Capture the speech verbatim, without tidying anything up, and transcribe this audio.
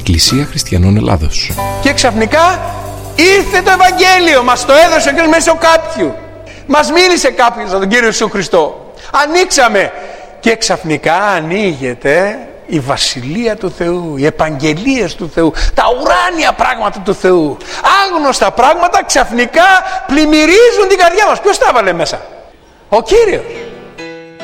Εκκλησία Χριστιανών Ελλάδος. Και ξαφνικά ήρθε το Ευαγγέλιο, μας το έδωσε ο Κύριος μέσω κάποιου. Μας μίλησε κάποιος για τον Κύριο Ιησού Χριστό. Ανοίξαμε και ξαφνικά ανοίγεται η Βασιλεία του Θεού, οι επαγγελίες του Θεού, τα ουράνια πράγματα του Θεού. Άγνωστα πράγματα ξαφνικά πλημμυρίζουν την καρδιά μας. Ποιος τα έβαλε μέσα? Ο Κύριος.